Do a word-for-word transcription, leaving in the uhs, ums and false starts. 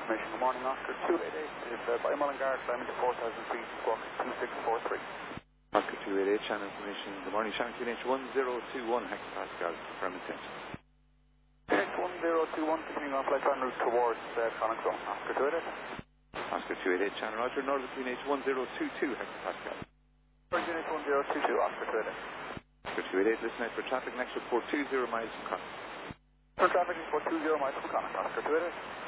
information. Good morning, Oscar two eight eight is uh, by Mullingar, climbing to four thousand feet, squawk two six four three. Oscar two eight eight, channel information. Good morning, Shannon Q N H one zero two one hectopascal, firm intent. Q N H one zero two one, continuing on flight en route towards uh, Connacht Zone. Oscar two eight eight. Oscar two eight eight, channel Roger, Northern Q N H one zero two two hectopascal. Q N H one zero two two, Oscar two eight eight. Oscar two eight eight, listen out for traffic next report two zero miles from Connacht. For traffic report two zero miles from Connacht, Oscar two eight eight.